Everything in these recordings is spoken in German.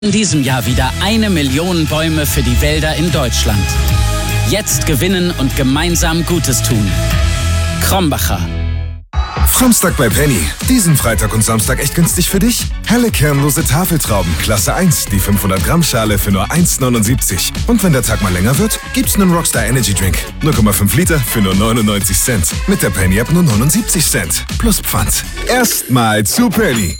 In diesem Jahr wieder 1 Million Bäume für die Wälder in Deutschland. Jetzt gewinnen und gemeinsam Gutes tun. Krombacher. Samstag bei Penny. Diesen Freitag und Samstag echt günstig für dich? Helle kernlose Tafeltrauben, Klasse 1, die 500 Gramm Schale für nur 1,79. Und wenn der Tag mal länger wird, gibt's einen Rockstar Energy Drink. 0,5 Liter für nur 99 Cent. Mit der Penny App nur 79 Cent. Plus Pfand. Erstmal zu Penny.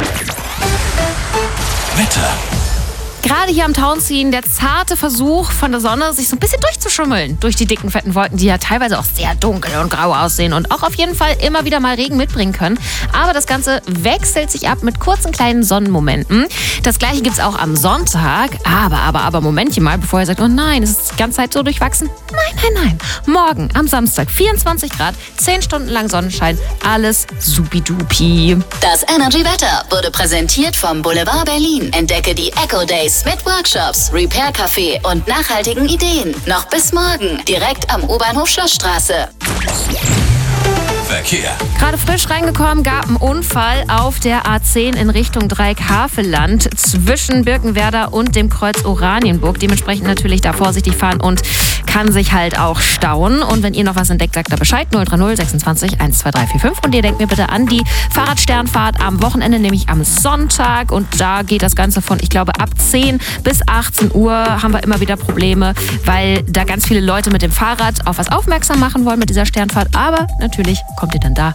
Wetter. Gerade hier am Townsien der zarte Versuch von der Sonne, sich so ein bisschen durchzuschummeln durch die dicken, fetten Wolken, die ja teilweise auch sehr dunkel und grau aussehen und auch auf jeden Fall immer wieder mal Regen mitbringen können. Aber das Ganze wechselt sich ab mit kurzen kleinen Sonnenmomenten. Das Gleiche gibt's auch am Sonntag. Aber Momentchen mal, bevor ihr sagt, oh nein, ist es die ganze Zeit so durchwachsen? Nein. Morgen am Samstag 24 Grad, 10 Stunden lang Sonnenschein, alles supidupi. Das Energy Wetter wurde präsentiert vom Boulevard Berlin. Entdecke die Eco Days mit Workshops, Repair Café und nachhaltigen Ideen. Noch bis morgen, direkt am U-Bahnhof Schlossstraße. Verkehr. Gerade frisch reingekommen, gab einen Unfall auf der A10 in Richtung Dreieck-Havelland zwischen Birkenwerder und dem Kreuz Oranienburg. Dementsprechend natürlich da vorsichtig fahren und kann sich halt auch stauen. Und wenn ihr noch was entdeckt, sagt da Bescheid. 030 26 12345. Und ihr denkt mir bitte an die Fahrradsternfahrt am Wochenende, nämlich am Sonntag. Und da geht das Ganze von, ich glaube, ab 10 bis 18 Uhr haben wir immer wieder Probleme, weil da ganz viele Leute mit dem Fahrrad auf was aufmerksam machen wollen mit dieser Sternfahrt. Aber natürlich kommt ihr dann da